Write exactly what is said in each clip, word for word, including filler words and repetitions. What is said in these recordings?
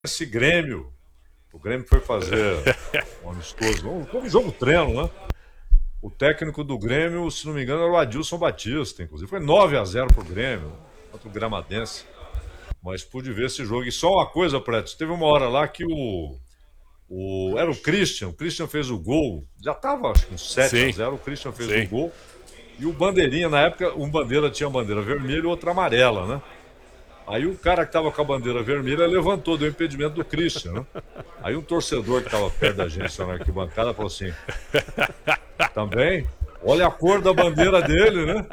esse Grêmio. O Grêmio foi fazer um amistoso, um, um jogo treino, né? O técnico do Grêmio, se não me engano, era o Adilson Batista, inclusive. Foi nove a zero pro Grêmio, contra o Gramadense. Mas pude ver esse jogo. E só uma coisa, Preto, teve uma hora lá que o, o era o Christian, o Christian fez o gol, já estava acho que uns sete a zero, o Christian fez sim. o gol. E o Bandeirinha, na época, um bandeira tinha bandeira vermelha e outra amarela, né? Aí o cara que estava com a bandeira vermelha levantou, deu impedimento do Christian, né? Aí um torcedor que estava perto da gente na arquibancada falou assim: também, olha a cor da bandeira dele, né?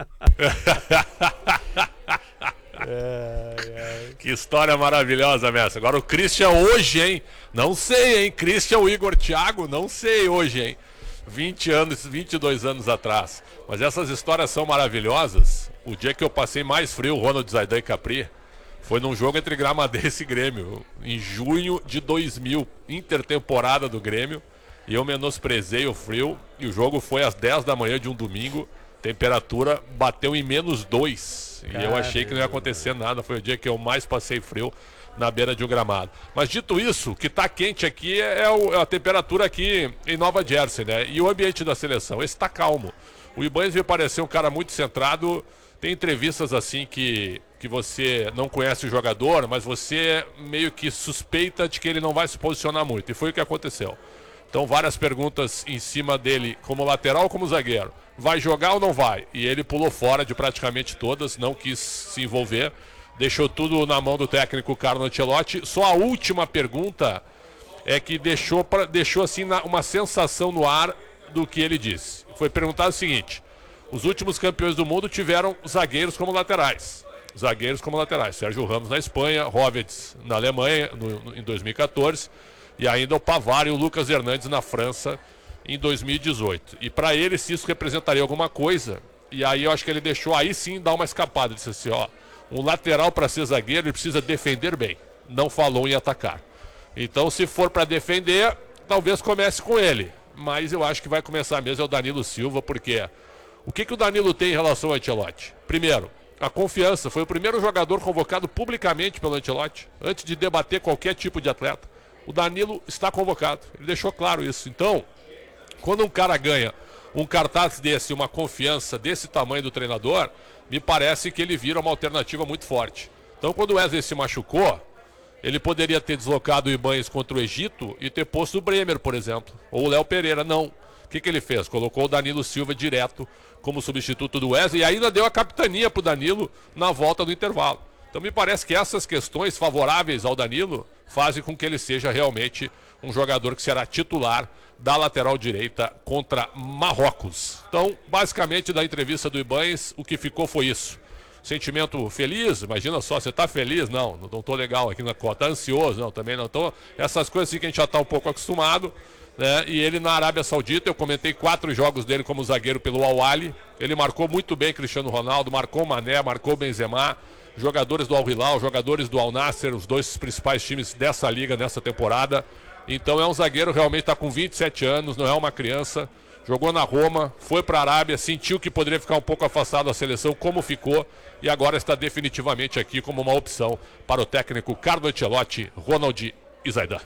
É, é. Que história maravilhosa, Messi. Agora o Christian hoje, hein? Não sei, hein? Christian, o Igor Thiago, não sei hoje, hein? vinte anos, vinte e dois anos atrás. Mas essas histórias são maravilhosas. O dia que eu passei mais frio, Ronald Zaidan e Capri, foi num jogo entre Gramadense e Grêmio, em junho de dois mil, intertemporada do Grêmio. E eu menosprezei o frio. E o jogo foi às dez da manhã de um domingo. Temperatura bateu em menos dois. E eu achei que não ia acontecer nada. Foi o dia que eu mais passei frio na beira de um gramado. Mas dito isso, o que está quente aqui é, o, é a temperatura aqui em Nova Jersey, né? E o ambiente da seleção. Esse está calmo. O Ibanez me pareceu um cara muito centrado. Tem entrevistas assim que, que você não conhece o jogador, mas você meio que suspeita de que ele não vai se posicionar muito. E foi o que aconteceu. Então, várias perguntas em cima dele, como lateral ou como zagueiro. Vai jogar ou não vai? E ele pulou fora de praticamente todas, não quis se envolver. Deixou tudo na mão do técnico Carlo Ancelotti. Só a última pergunta é que deixou, pra, deixou assim, uma sensação no ar do que ele disse. Foi perguntado o seguinte: os últimos campeões do mundo tiveram zagueiros como laterais. Zagueiros como laterais. Sérgio Ramos na Espanha, Roberts na Alemanha no, no, em dois mil e quatorze. E ainda o Pavard e o Lucas Hernandes na França em dois mil e dezoito. E para ele, se isso representaria alguma coisa, e aí eu acho que ele deixou aí sim dar uma escapada. Disse assim, ó, um lateral para ser zagueiro, ele precisa defender bem. Não falou em atacar. Então, se for para defender, talvez comece com ele. Mas eu acho que vai começar mesmo é o Danilo Silva, porque o que, que o Danilo tem em relação ao Ancelotti? Primeiro, a confiança. Foi o primeiro jogador convocado publicamente pelo Ancelotti, antes de debater qualquer tipo de atleta. O Danilo está convocado, ele deixou claro isso. Então, quando um cara ganha um cartaz desse, uma confiança desse tamanho do treinador, me parece que ele vira uma alternativa muito forte. Então, quando o Wesley se machucou, ele poderia ter deslocado o Ibanez contra o Egito e ter posto o Bremer, por exemplo, ou o Léo Pereira. Não. O que, que ele fez? Colocou o Danilo Silva direto como substituto do Wesley e ainda deu a capitania para o Danilo na volta do intervalo. Então me parece que essas questões favoráveis ao Danilo fazem com que ele seja realmente um jogador que será titular da lateral direita contra Marrocos. Então, basicamente, da entrevista do Ibanez, o que ficou foi isso. Sentimento feliz? Imagina só, você tá feliz? Não, não tô legal aqui na cota. Tá ansioso? Não, também não tô. Essas coisas assim que a gente já tá um pouco acostumado, né? E ele na Arábia Saudita, eu comentei quatro jogos dele como zagueiro pelo Al Ahly. Ele marcou muito bem Cristiano Ronaldo, marcou Mané, marcou Benzema. Jogadores do Al Hilal, jogadores do Al Nassr, os dois principais times dessa liga, nessa temporada. Então é um zagueiro, realmente está com vinte e sete anos, não é uma criança. Jogou na Roma, foi para a Arábia, sentiu que poderia ficar um pouco afastado da seleção, como ficou. E agora está definitivamente aqui como uma opção para o técnico Carlo Ancelotti, Ronald e Zaidan.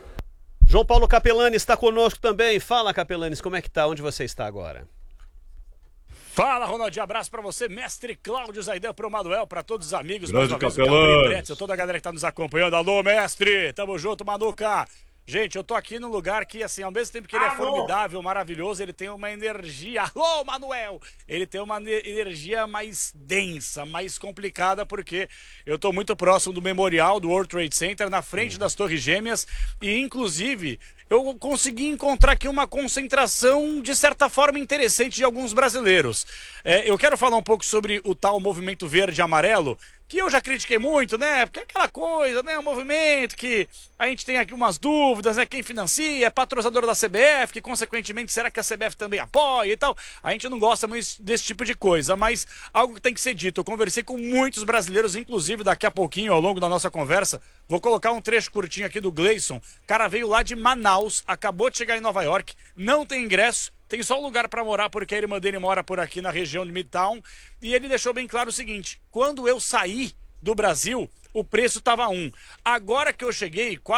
João Paulo Capelani está conosco também. Fala, Capelanes, como é que tá? Onde você está agora? Fala, Ronaldinho, abraço pra você, mestre Cláudio Zaidan, pro Manuel, pra todos os amigos, Grande mais Capelães. toda a galera que tá nos acompanhando. Alô, mestre, tamo junto, Manuca. Gente, eu tô aqui num lugar que, assim, ao mesmo tempo que ele é formidável, maravilhoso, ele tem uma energia... Alô, Manuel! Ele tem uma energia mais densa, mais complicada, porque eu tô muito próximo do memorial do World Trade Center, na frente das Torres Gêmeas, e, inclusive, eu consegui encontrar aqui uma concentração, de certa forma, interessante de alguns brasileiros. É, eu quero falar um pouco sobre o tal movimento verde e amarelo, que eu já critiquei muito, né? Porque é aquela coisa, né? Um movimento que a gente tem aqui umas dúvidas, né? Quem financia é patrocinador da C B F, que consequentemente será que a C B F também apoia e tal? A gente não gosta muito desse tipo de coisa, mas algo que tem que ser dito. Eu conversei com muitos brasileiros, inclusive daqui a pouquinho, ao longo da nossa conversa, vou colocar um trecho curtinho aqui do Gleison. O cara veio lá de Manaus, acabou de chegar em Nova York, não tem ingresso, tem só um lugar para morar porque a irmã dele mora por aqui na região de Midtown. E ele deixou bem claro o seguinte: quando eu saí do Brasil, o preço tava um. Agora que eu cheguei,